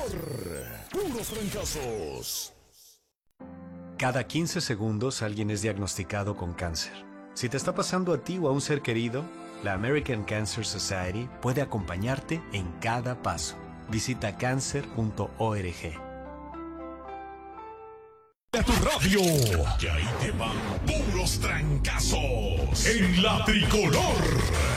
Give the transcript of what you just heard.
Puros trancazos. Cada 15 segundos alguien es diagnosticado con cáncer. Si te está pasando a ti o a un ser querido, la American Cancer Society puede acompañarte en cada paso. Visita cancer.org. A tu radio, que ahí te van puros trancazos en la tricolor.